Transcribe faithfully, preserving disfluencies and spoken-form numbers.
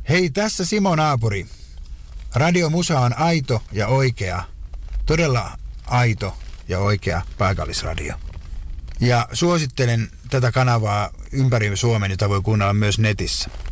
Hei, tässä Simo Naapuri. Radio Musa on aito ja oikea, todella aito ja oikea paikallisradio. Ja suosittelen tätä kanavaa ympäri Suomen, jota voi kuunnella myös netissä.